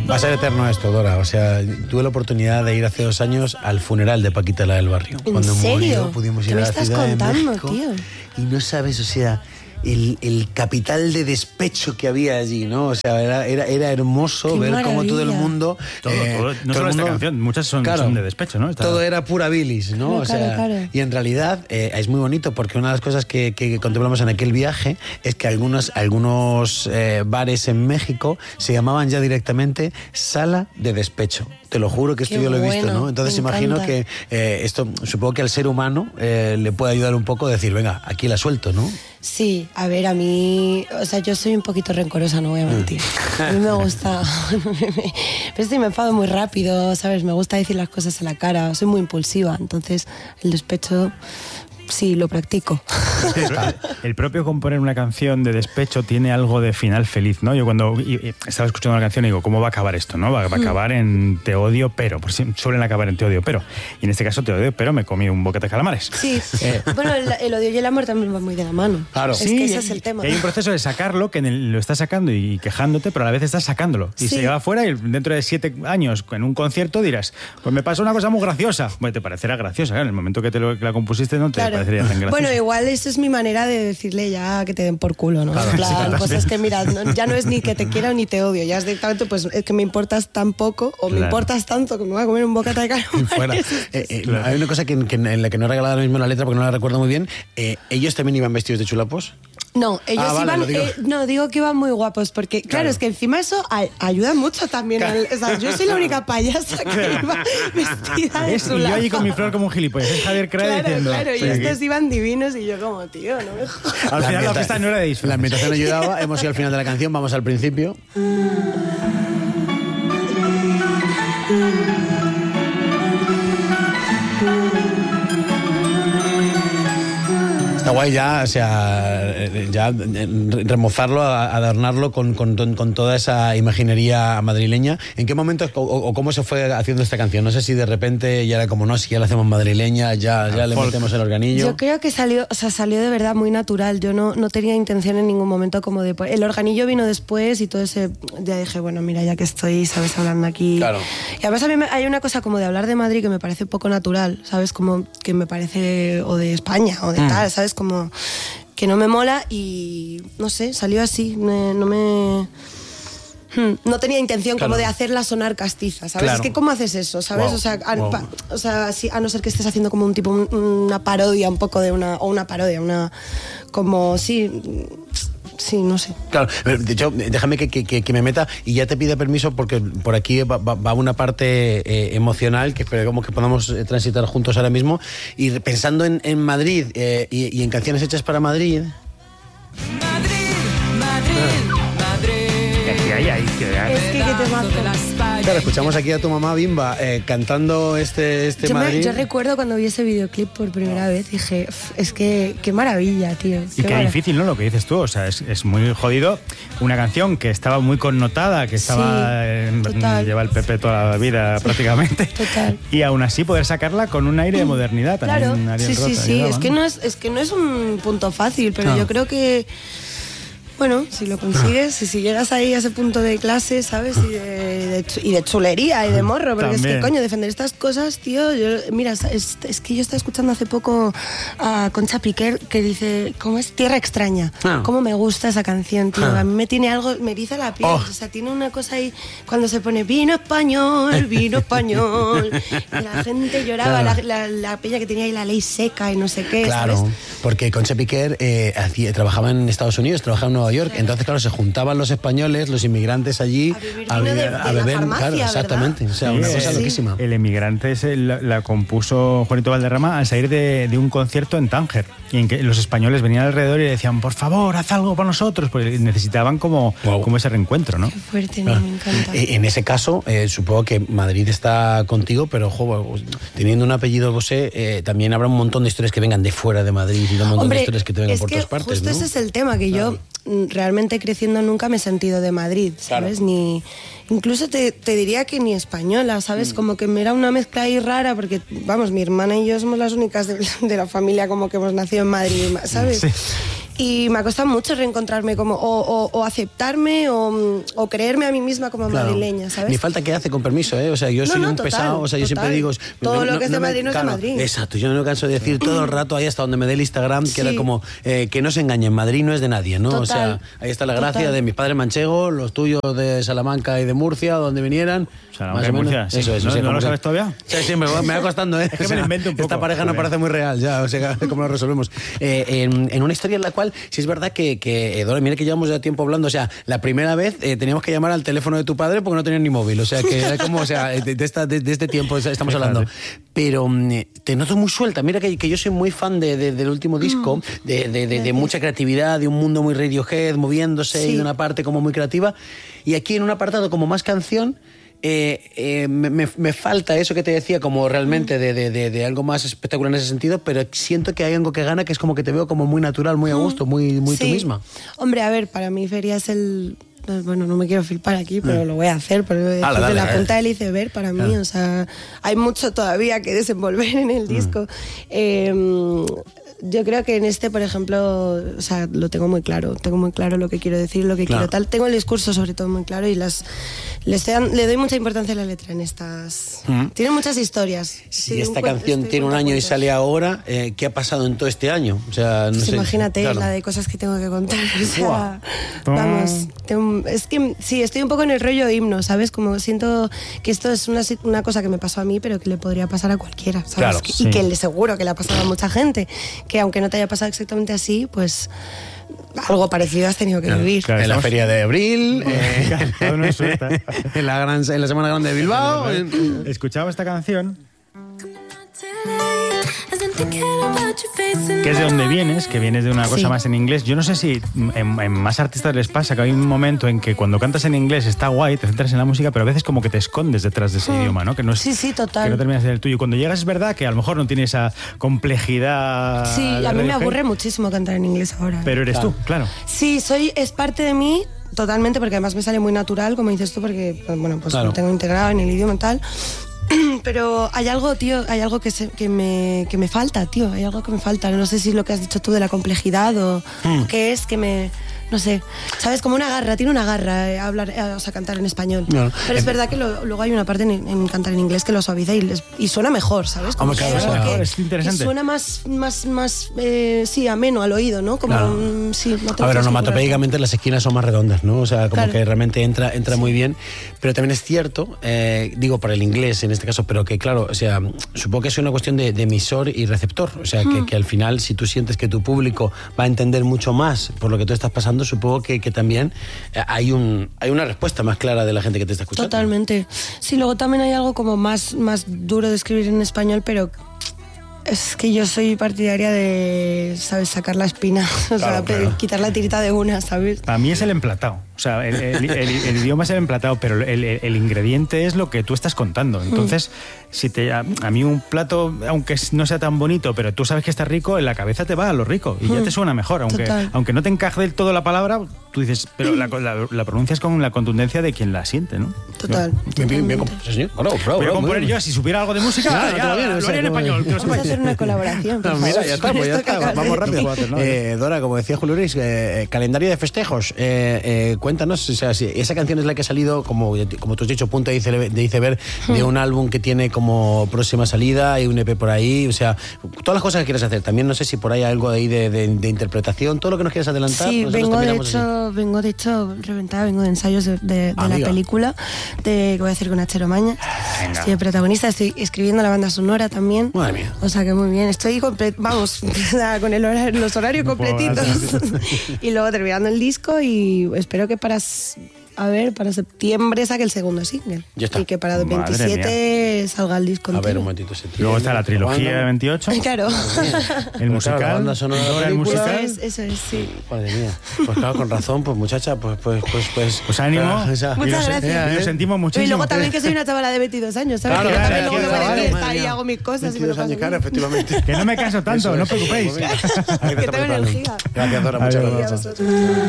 Va a ser eterno esto, Dora. O sea, tuve la oportunidad de ir hace 2 años al funeral de Paquita, la del barrio. ¿En Cuando serio? murió, pudimos ir a la Ciudad de México. ¿Qué me estás contando, tío? Y no sabes, o sea, el capital de despecho que había allí, ¿no? O sea, era hermoso Qué ver cómo todo el maravilla. mundo... Todo, no todo solo el esta mundo- canción, muchas son de despecho, ¿no? Todo era pura bilis, ¿no? No, o sea, claro. Y en realidad es muy bonito porque una de las cosas que contemplamos en aquel viaje es que algunos bares en México se llamaban ya directamente sala de despecho. Te lo juro que esto Qué yo lo he visto, bueno, ¿no? Entonces me imagino encanta. que esto, supongo que al ser humano le puede ayudar un poco a decir, venga, aquí la suelto, ¿no? Sí, a ver, a mí, o sea, yo soy un poquito rencorosa, no voy a mentir. A mí me gusta, pero sí me enfado muy rápido, ¿sabes? Me gusta decir las cosas a la cara, soy muy impulsiva, entonces el despecho sí lo practico. El propio componer una canción de despecho tiene algo de final feliz, ¿no? Yo cuando estaba escuchando la canción digo, ¿cómo va a acabar esto, no? Va a acabar en te odio, pero. Por si suelen acabar en te odio, pero. Y en este caso te odio, pero me comí un boquete de calamares. Sí, bueno, el odio y el amor también van muy de la mano. Claro. Es Sí, que ese es el tema. y hay un proceso de sacarlo que lo estás sacando y quejándote, pero a la vez estás sacándolo. Y Sí. se lleva afuera y dentro de 7 años en un concierto dirás, pues me pasó una cosa muy graciosa. Bueno, te parecerá graciosa, claro, en el momento que que la compusiste no te Claro. parecería tan graciosa. Bueno, igual eso es mi manera de decirle ya que te den por culo, ¿no? Claro, En plan, sí, claro, pues sí. es que mira, ya no es ni que te quiera ni te odio, ya es directamente pues es que me importas tan poco o me Claro. importas tanto que me voy a comer un bocata de calamares. Fuera. Claro. Hay una cosa en la que no he regalado ahora mismo la letra porque no la recuerdo muy bien. ¿Ellos también iban vestidos de chulapos? No, ellos Ah, vale, iban, lo digo. no, digo que iban muy guapos, porque claro, es que encima eso ayuda mucho también. O sea, yo soy la única payasa que iba vestida de ¿Ves? Y yo allí con mi flor como un gilipollas. Es Javier Cray Claro, diciendo... claro, y "Sí, estos iban divinos y yo como, tío, no me jodas. Al final la fiesta no era de disfraz. La ambientación ayudaba, hemos ido al final de la canción, vamos al principio. Está guay ya, o sea, ya remozarlo, adornarlo con toda esa imaginería madrileña. ¿En qué momento o cómo se fue haciendo esta canción? No sé si de repente ya era como, no, si ya la hacemos madrileña, ya le folk. metemos el organillo. Yo creo que salió de verdad muy natural. Yo no tenía intención en ningún momento como de... El organillo vino después y todo ese... Ya dije, bueno, mira, ya que estoy, ¿sabes? Hablando aquí. Claro. Y además a mí hay una cosa como de hablar de Madrid que me parece poco natural, ¿sabes? Como que me parece... O de España, o de tal, ¿sabes? Como que no me mola y... No sé, salió así. No tenía intención como Claro. de hacerla sonar castiza, ¿sabes? Claro. Es que ¿cómo haces eso, sabes? Wow, O sea, wow. a no ser que estés haciendo como un tipo, una parodia un poco de una parodia, como, sí, no sé. Claro, de hecho, déjame que me meta y ya te pide permiso porque por aquí va una parte emocional que esperemos que podamos transitar juntos ahora mismo. Y pensando en Madrid y en canciones hechas para Madrid. Es que te mato. Claro, escuchamos aquí a tu mamá Bimba cantando este Madrid. Yo recuerdo cuando vi ese videoclip por primera vez, dije, es que qué maravilla, tío. Y qué difícil, ¿no? Lo que dices tú, o sea, es muy jodido. Una canción que estaba muy connotada, que estaba total. lleva el PP toda la vida prácticamente. Total. Y aún así poder sacarla con un aire de modernidad también. Claro, Ariel sí, Roth sí. ayudaba, Es que no es un punto fácil, pero No. yo creo que... Bueno, si lo consigues, si llegas ahí a ese punto de clase, ¿sabes? Y de chulería y de morro, porque También. es que, coño, defender estas cosas, tío... mira, es que yo estaba escuchando hace poco a Concha Piquer que dice, ¿cómo es? Tierra extraña. Ah. ¿Cómo me gusta esa canción, tío? Ah. A mí me tiene algo, me eriza la piel. Oh. O sea, tiene una cosa ahí, cuando se pone vino español, y la gente lloraba, Claro. la peña que tenía ahí la ley seca y no sé qué, Claro, ¿sabes? porque Concha Piquer trabajaba en Estados Unidos, trabajaba en Nueva York, entonces claro, se juntaban los españoles, los inmigrantes allí A vivir vino de la farmacia, claro, ¿verdad? exactamente, o sea, una cosa Sí. loquísima. El Emigrante la compuso Juanito Valderrama al salir de un concierto en Tánger, y en que los españoles venían alrededor y le decían, por favor, haz algo para nosotros, porque necesitaban como ese reencuentro, ¿no? Qué fuerte, no, me encanta. En ese caso, supongo que Madrid está contigo, pero teniendo un apellido Bosé, también habrá un montón de historias que vengan de fuera de Madrid y un montón de historias que te vengan por todas partes, justo ¿no? ese es el tema, que yo realmente creciendo nunca me he sentido de Madrid, ¿sabes? Claro. Incluso te diría que ni española, ¿sabes? Como que me era una mezcla ahí rara, porque, vamos, mi hermana y yo somos las únicas de la familia como que hemos nacido en Madrid, ¿sabes? Sí. Y me ha costado mucho reencontrarme como, o aceptarme o creerme a mí misma como madrileña, ¿sabes? Ni falta que hace, con permiso, ¿eh? O sea, yo soy un pesado, o sea, yo siempre digo... Todo lo que es de Madrid no es de Madrid. Exacto, yo no me canso de decir todo el rato, ahí hasta donde me dé el Instagram, que era como, que no se engañen, Madrid no es de nadie, ¿no? O sea, ahí está la gracia de mis padres manchegos, los tuyos de Salamanca y de Murcia, donde vinieran. Salamanca y Murcia, sí. Eso, ¿No lo sabes todavía? Sí, me va costando, ¿eh? Es que me lo invento un poco. Esta pareja no parece muy real, ya, o sea, ¿cómo lo resolvemos? En una historia en la cual, sí es verdad que Dora, mira que llevamos ya tiempo hablando, o sea, la primera vez teníamos que llamar al teléfono de tu padre porque no tenían ni móvil, o sea, que era como, o sea, de este tiempo estamos hablando. Pero te noto muy suelta, mira que yo soy muy fan del último disco, de mucha creatividad, de un mundo muy Radiohead, moviéndose y de una parte como muy creativa, y aquí en un apartado como más canción, me falta eso que te decía, como realmente de algo más espectacular en ese sentido, pero siento que hay algo que gana, que es como que te veo como muy natural, muy a gusto, muy tú misma. Hombre, a ver, para mí Feria es el... Bueno, no me quiero flipar aquí, pero lo voy a hacer, pero de la punta del iceberg para mí, o sea, hay mucho todavía que desenvolver en el disco. Yo creo que en este, por ejemplo, o sea, lo tengo muy claro lo que quiero decir, lo que quiero tal. Tengo el discurso sobre todo muy claro y le doy mucha importancia a la letra en estas. Tiene muchas historias. Si esta canción tiene un año y sale ahora, ¿qué ha pasado en todo este año? O sea, no sé. Imagínate la de cosas que tengo que contar. O sea, vamos, es que sí, estoy un poco en el rollo himno, ¿sabes? Como siento que esto es una cosa que me pasó a mí, pero que le podría pasar a cualquiera, ¿sabes? Claro, y que le seguro que le ha pasado a mucha gente, que aunque no te haya pasado exactamente así, pues algo parecido has tenido que vivir. Claro, en la Feria de Abril, en la Semana Grande de Bilbao. Escuchaba esta canción, que es de donde vienes, que vienes de una cosa más en inglés. Yo no sé si en más artistas les pasa que hay un momento en que cuando cantas en inglés está guay, te centras en la música, pero a veces como que te escondes detrás de ese idioma, ¿no? Que no es, sí, total. Que no terminas de ser el tuyo. Cuando llegas es verdad que a lo mejor no tiene esa complejidad. Sí, a mí me aburre muchísimo cantar en inglés ahora. Pero eres tú, claro. Sí, es parte de mí totalmente, porque además me sale muy natural, como dices tú, porque bueno, pues lo tengo integrado en el idioma y tal. Pero hay algo, tío, hay algo que me falta, tío, hay algo que me falta. No sé si es lo que has dicho tú de la complejidad o qué es que me... No sé, ¿sabes? Como una garra, tiene una garra hablar, o sea, cantar en español. No. Pero es verdad que luego hay una parte en cantar en inglés que lo suaviza y suena mejor, ¿sabes? Como es interesante. Que suena más sí, ameno al oído, ¿no? Como, sí, no a ver, onomatopéicamente las esquinas son más redondas, ¿no? O sea, como que realmente entra muy bien. Pero también es cierto, digo, para el inglés en este caso, pero que claro, o sea, supongo que es una cuestión de emisor y receptor. O sea, que al final, si tú sientes que tu público va a entender mucho más por lo que tú estás pasando, supongo que también hay una respuesta más clara de la gente que te está escuchando. Totalmente. Sí, luego también hay algo como más duro de escribir en español, pero es que yo soy partidaria de, ¿sabes?, sacar la espina, o sea, quitar la tirita de una, ¿sabes? Para mí es el emplatado. O sea, el idioma es el emplatado, pero el ingrediente es lo que tú estás contando. Entonces, si a mí un plato, aunque no sea tan bonito, pero tú sabes que está rico, en la cabeza te va a lo rico y ya te suena mejor. Aunque no te encaje del todo la palabra, tú dices, pero la pronuncias con la contundencia de quien la siente, ¿no? Total. Bien, señor. Voy a componer yo, si supiera algo de música, lo haría en español. Vamos a hacer una colaboración. Mira, ya está, vamos rápido. Dora, como decía Julio Luis, calendario de festejos. Cuéntanos, o sea, si esa canción es la que ha salido, como tú has dicho, punto de iceberg, de un álbum que tiene como próxima salida y un EP por ahí, o sea, todas las cosas que quieres hacer. También no sé si por ahí hay algo ahí de interpretación, todo lo que nos quieras adelantar. Sí, vengo de hecho reventada, vengo de ensayos de la película que voy a hacer con Achero Maña. Estoy de protagonista, estoy escribiendo la banda sonora también. Madre mía. O sea que muy bien, estoy con los horarios completitos y luego terminando el disco y espero que para septiembre saque el segundo single. Ya está. Y que para el 27 salga el disco. A ver, un momentito. Luego está la trilogía de 28. Claro. El musical. La banda sonora de la película. Eso es, sí. Madre mía. Pues claro, con razón, pues muchacha, pues ánimo. Muchas gracias. Lo sentimos muchísimo. Y luego también que soy una chavala de 22 años, ¿sabes? Claro, que yo también luego me voy de madre fiesta mía. y hago mis cosas. 22 años, claro, efectivamente. Que no me canso tanto, no os preocupéis. Que tengo energía. Gracias, Dora, muchas gracias.